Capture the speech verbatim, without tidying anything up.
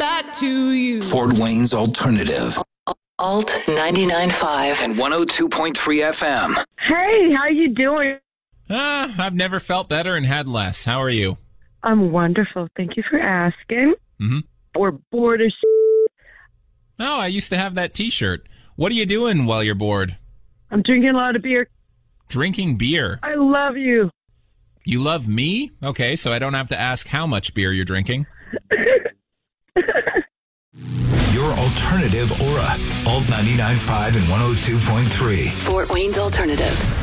back to you. Fort Wayne's Alternative. Alt ninety-nine point five and one oh two point three F M. Hey, how you doing? Ah, I've never felt better and had less. How are you? I'm wonderful. Thank you for asking. Mm-hmm. We're bored as Oh, I used to have that T-shirt. What are you doing while you're bored? I'm drinking a lot of beer. Drinking beer. I love you. You love me? Okay, so I don't have to ask how much beer you're drinking. Your alternative aura. Alt ninety-nine point five and one oh two point three. Fort Wayne's Alternative.